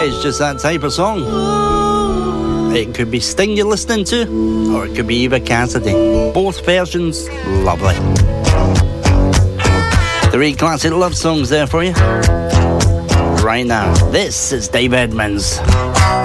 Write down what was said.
is just that type of song. It could be Sting you're listening to, or it could be Eva Cassidy. Both versions, lovely. 3 classic love songs there for you. Right now, this is Dave Edmunds.